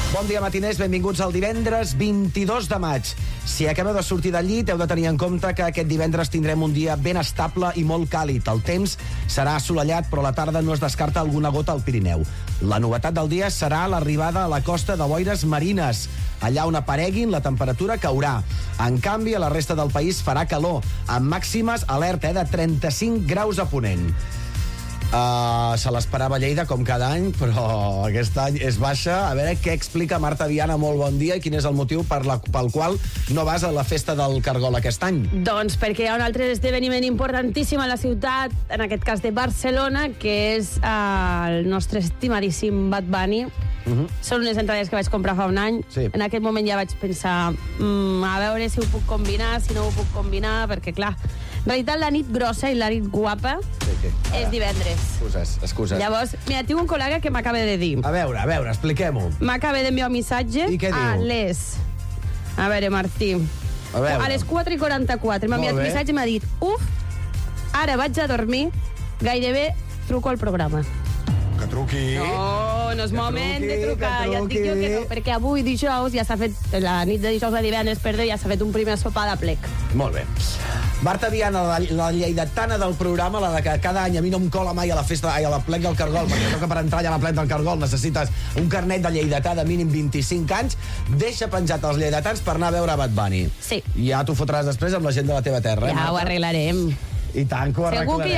Bon dia, matiners. Benvinguts al divendres 22 de maig. Si acabeu de sortir del llit, heu de tenir en compte que aquest divendres tindrem un dia ben estable i molt càlid. El temps serà assolellat, però a la tarda no es descarta alguna gota al Pirineu. La novetat del dia serà l'arribada a la costa de boires marines. Allà on apareguin, la temperatura caurà. En canvi, a la resta del país farà calor, amb màximes alerta de 35 graus a Ponent. Se l'esperava a Lleida, com cada any, però aquest any és baixa. A veure què explica Marta Viana. Molt bon dia. I quin és el motiu pel qual no vas a la festa del Cargol aquest any? Doncs perquè hi ha un altre esdeveniment importantíssim a la ciutat, en aquest cas de Barcelona, que és el nostre estimadíssim Bad Bunny. Són unes entrades que vaig comprar fa un any. Sí. En aquest moment ja vaig pensar a veure si ho puc combinar, si no ho puc combinar, perquè clar, en realitat la nit grossa i la nit guapa és divendres. Excuses. Llavors, mira, tinc un col·lega que m'acaba de dir. A veure, expliquem-ho. M'acaba d'enviar un missatge I què a diu? les... A veure, Martí. A veure. A les 4:44 m'ha enviat un missatge i m'ha dit: ara vaig a dormir, gairebé truco al programa. Que truqui. No és moment de trucar. Ja et dic jo que no, perquè avui dijous ja s'ha fet, la nit de dijous a divendres, ja s'ha fet un primer sopar de plec. Molt bé. Marta Viana, la lleidatana del programa, la de que cada any a mi no em cola mai a la festa, a la plec del Cargol, perquè crec que per entrar allà a la plec del Cargol necessites un carnet de lleidatà de mínim 25 anys, deixa penjat els lleidatans per anar a veure Bad Bunny. Sí. Ja t'ho fotràs després amb la gent de la teva terra. Ja ho arreglarem. I tant que ho arreglarem.